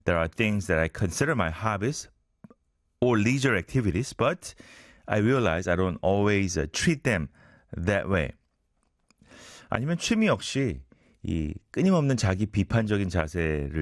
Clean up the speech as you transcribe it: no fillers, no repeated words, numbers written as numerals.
There are things that I consider my hobbies or leisure activities, but I realize I don't always treat them that way. 아니면 취미 역시 이 끊임없는 자기 비판적인 자세를